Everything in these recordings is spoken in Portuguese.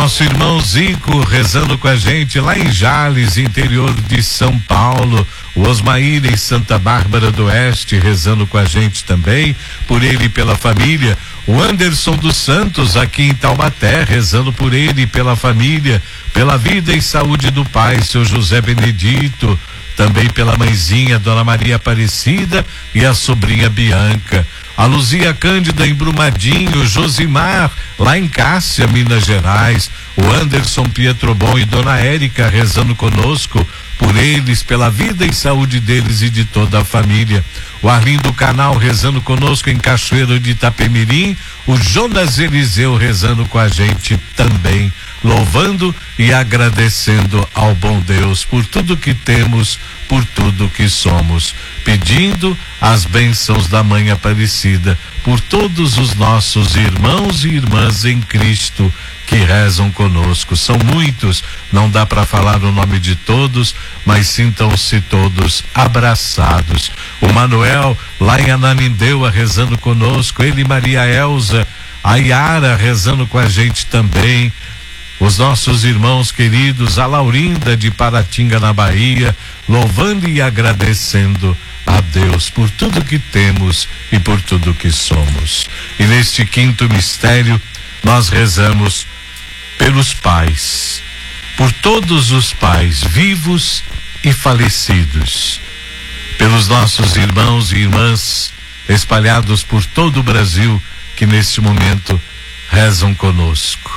Nosso irmão Zico rezando com a gente lá em Jales, interior de São Paulo. O Osmaíra em Santa Bárbara do Oeste rezando com a gente também, por ele e pela família. O Anderson dos Santos aqui em Taubaté rezando por ele e pela família, pela vida e saúde do pai, seu José Benedito, também pela mãezinha, Dona Maria Aparecida e a sobrinha Bianca. A Luzia Cândida em Brumadinho, Josimar lá em Cássia, Minas Gerais, o Anderson Pietrobon e Dona Érica rezando conosco por eles, pela vida e saúde deles e de toda a família. O Arlindo Canal rezando conosco em Cachoeiro de Itapemirim, o Jonas Eliseu rezando com a gente também, louvando e agradecendo ao bom Deus por tudo que temos, por tudo que somos, pedindo as bênçãos da Mãe Aparecida por todos os nossos irmãos e irmãs em Cristo que rezam conosco. São muitos, não dá para falar o nome de todos, mas sintam-se todos abraçados. O Manuel lá em Ananindeua rezando conosco, ele e Maria Elza, a Yara rezando com a gente também. Os nossos irmãos queridos, a Laurinda de Paratinga na Bahia, louvando e agradecendo a Deus por tudo que temos e por tudo que somos. E neste quinto mistério nós rezamos pelos pais, por todos os pais vivos e falecidos, pelos nossos irmãos e irmãs espalhados por todo o Brasil que neste momento rezam conosco.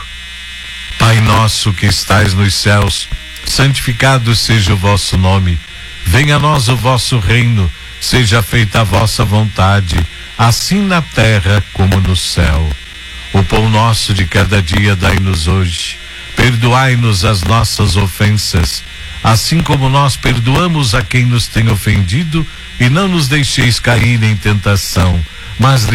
Pai nosso que estais nos céus, santificado seja o vosso nome. Venha a nós o vosso reino, seja feita a vossa vontade, assim na terra como no céu. O pão nosso de cada dia dai-nos hoje. Perdoai-nos as nossas ofensas, assim como nós perdoamos a quem nos tem ofendido, e não nos deixeis cair em tentação, mas